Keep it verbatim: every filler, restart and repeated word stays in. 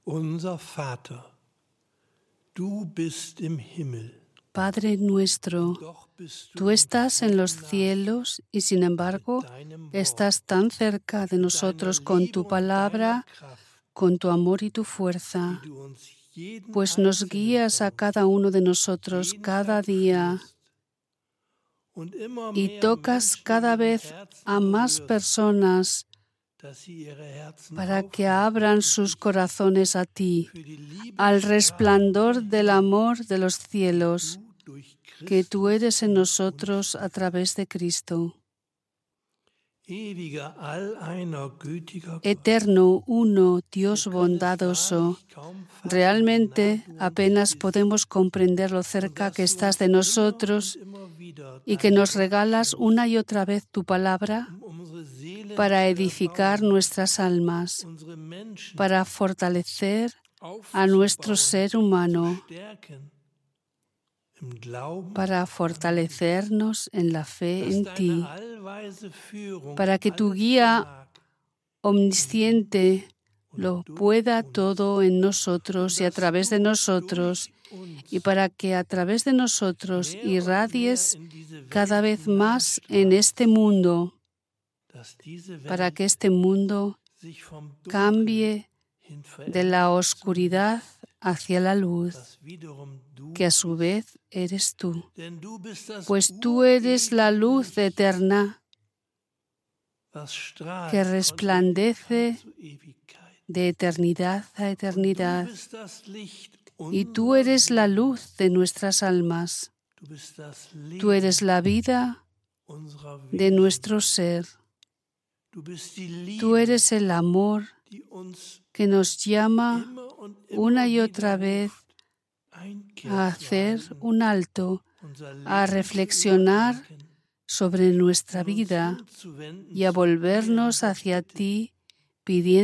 Unser Vater, du bist im Himmel. Padre nuestro, tú estás en los cielos y sin embargo estás tan cerca de nosotros con tu palabra, con tu amor y tu fuerza, pues nos guías a cada uno de nosotros cada día y tocas cada vez a más personas para que abran sus corazones a ti, al resplandor del amor de los cielos que tú eres en nosotros a través de Cristo. Eterno, uno, Dios bondadoso, realmente apenas podemos comprender lo cerca que estás de nosotros y que nos regalas una y otra vez tu palabra para edificar nuestras almas, para fortalecer a nuestro ser humano, para fortalecernos en la fe en ti, para que tu guía omnisciente lo pueda todo en nosotros y a través de nosotros, y para que a través de nosotros irradies cada vez más en este mundo, para que este mundo cambie de la oscuridad hacia la luz, que a su vez eres tú, pues tú eres la luz eterna que resplandece de eternidad a eternidad, y tú eres la luz de nuestras almas, tú eres la vida de nuestro ser, tú eres el amor que nos llama una y otra vez a hacer un alto, a reflexionar sobre nuestra vida y a volvernos hacia ti pidiendo